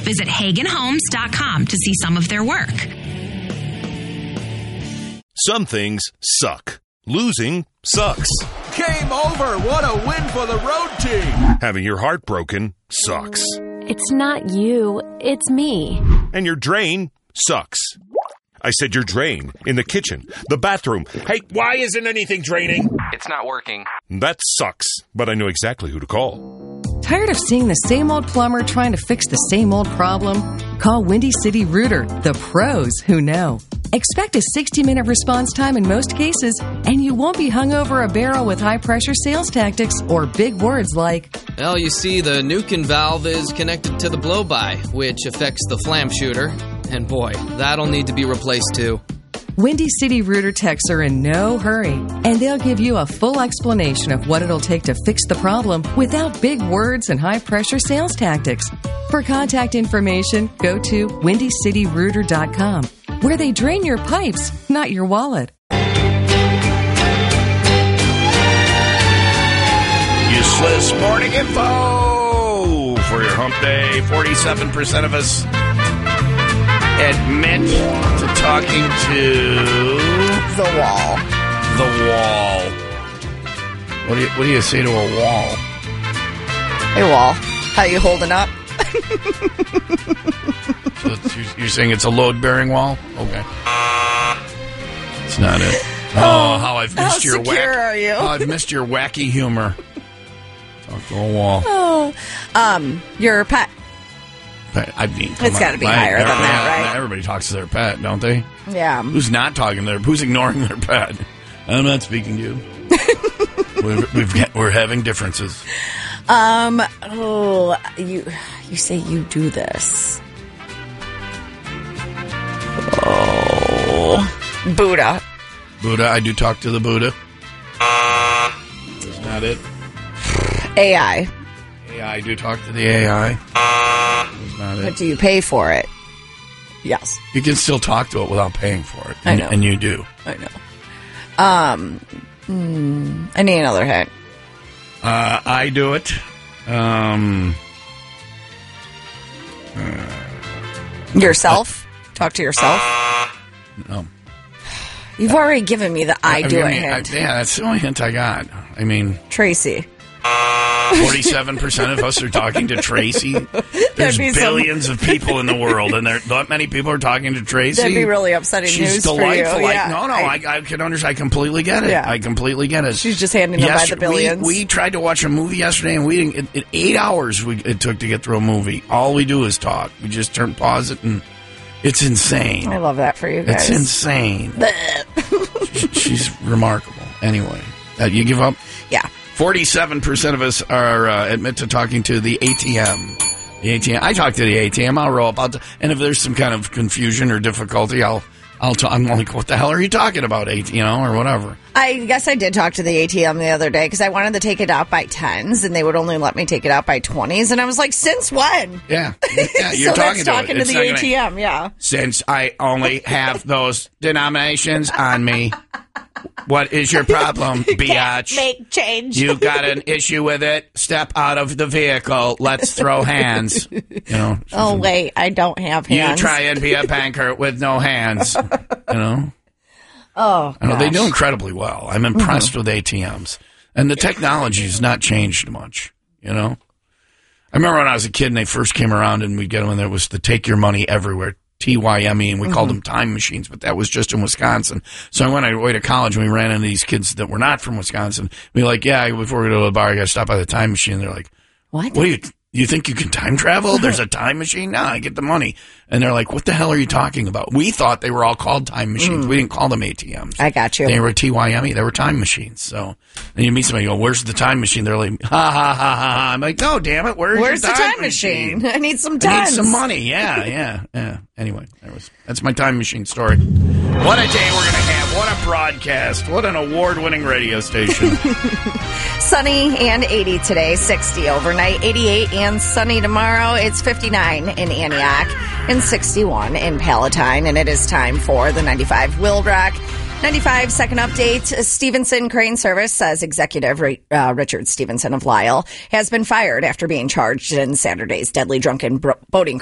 Visit HagenHomes.com to see some of their work. Some things suck. Losing sucks. Game over. What a win for the road team. Having your heart broken sucks. It's not you, it's me. And your drain sucks. I said your drain in the kitchen, the bathroom. Hey, why isn't anything draining? It's not working. That sucks, but I know exactly who to call. Tired of seeing the same old plumber trying to fix the same old problem? Call Windy City Rooter, the pros who know. Expect a 60-minute response time in most cases, and you won't be hung over a barrel with high-pressure sales tactics or big words like, well, you see, the Nukin valve is connected to the blow-by, which affects the flam shooter. And boy, that'll need to be replaced too. Windy City Rooter techs are in no hurry, and they'll give you a full explanation of what it'll take to fix the problem without big words and high-pressure sales tactics. For contact information, go to WindyCityRooter.com, where they drain your pipes, not your wallet. Useless morning info for your hump day. 47% of us admit to talking to the wall. The wall. What do you say to a wall? Hey, wall. How you holding up? So you're saying it's a load-bearing wall? Okay. It's not it. Oh, how I've missed your are you? How I've missed your wacky humor. Talk to a wall. Oh, your pet. I mean, it's got to be higher than that, right? Everybody talks to their pet, don't they? Yeah. Who's not talking to their? Who's ignoring their pet? I'm not speaking to you. We're having differences. You say you do this. Oh, Buddha. Buddha, I do talk to the Buddha. That's not it. AI. I do talk to the AI. That's not it. But do you pay for it? Yes. You can still talk to it without paying for it. I know. And you do. I know. I need another hint. I do it. Yourself? Talk to yourself? No. You've already given me the I do it hint. Yeah, that's the only hint I got. I mean... Tracy. 47% of us are talking to Tracy. There's billions of people in the world, and not many people are talking to Tracy. That'd be really upsetting She's news delightful. for you. I can understand. I completely get it. Yeah. I completely get it. She's just handing them by the billions. We tried to watch a movie yesterday, and we didn't. 8 hours it took to get through a movie. All we do is talk. We just pause it, and it's insane. I love that for you guys. It's insane. She's remarkable. Anyway, you give up? Yeah. 47% of us are admit to talking to the ATM. The ATM. I talk to the ATM. I'll roll up. And if there's some kind of confusion or difficulty, I'm like, what the hell are you talking about, or whatever. I guess I did talk to the ATM the other day because I wanted to take it out by 10s, and they would only let me take it out by 20s. And I was like, since when? Yeah. You're so talking to the ATM, yeah. Since I only have those denominations on me. What is your problem, biatch? Make change. You got an issue with it? Step out of the vehicle. Let's throw hands. Oh, wait, I don't have hands. You try and be a banker with no hands. Oh, gosh. They do incredibly well. I'm impressed with ATMs. And the technology has not changed much, I remember when I was a kid and they first came around and we'd get them and there was the take your money everywhere. TYME, and we called them time machines, but that was just in Wisconsin. So I went away to college and we ran into these kids that were not from Wisconsin. We were like, yeah, before we go to the bar, I got to stop by the time machine. They're like, what do you think you can time travel? There's a time machine? No, I get the money. And they're like, what the hell are you talking about? We thought they were all called time machines. We didn't call them ATMs. I got you. They were TYME. They were time machines. So then you meet somebody, you go, where's the time machine? They're like, ha, ha, ha, ha, ha. I'm like, no, damn it. Where's the time machine? I need some time. I need some money. Yeah. Anyway, that's my time machine story. What a day we're going to have. What a broadcast. What an award-winning radio station. Sunny and 80 today, 60 overnight, 88 and sunny tomorrow. It's 59 in Antioch and 61 in Palatine, and it is time for the 95 Will Rock. 95 second update. Stevenson Crane Service says Executive Richard Stevenson of Lyle has been fired after being charged in Saturday's deadly drunken boating